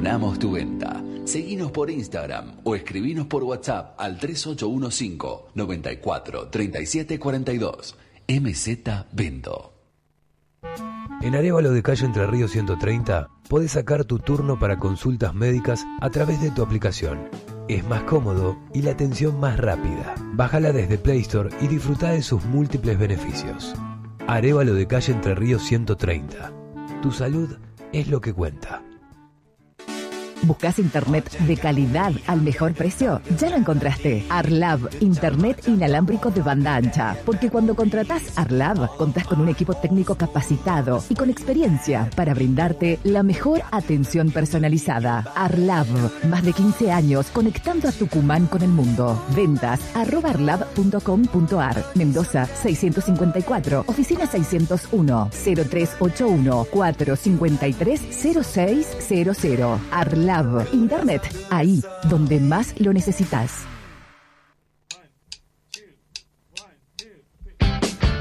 Gestionamos tu venta. Seguinos por Instagram o escribinos por WhatsApp al 3815 94 37 42. MZ Vendo. En Arévalo de calle Entre Ríos 130 podés sacar tu turno para consultas médicas a través de tu aplicación. Es más cómodo y la atención más rápida. Bájala desde Play Store y disfruta de sus múltiples beneficios. Arévalo de calle Entre Ríos 130. Tu salud es lo que cuenta. ¿Buscas internet de calidad al mejor precio? Ya lo encontraste. Arlab, internet inalámbrico de banda ancha. Porque cuando contratás Arlab, contás con un equipo técnico capacitado y con experiencia para brindarte la mejor atención personalizada. Arlab, más de 15 años conectando a Tucumán con el mundo. Ventas @arlab.com.ar. Mendoza 654, oficina 601, 0381 453 0600. Arlab, internet, ahí donde más lo necesitas.